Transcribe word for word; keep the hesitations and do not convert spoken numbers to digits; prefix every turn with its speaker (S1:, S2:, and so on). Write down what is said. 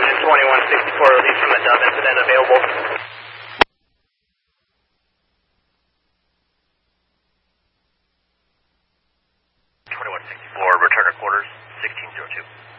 S1: Ocean twenty-one sixty-four release from the Dove incident available.
S2: twenty-one sixty-four, return to quarters, sixteen zero two.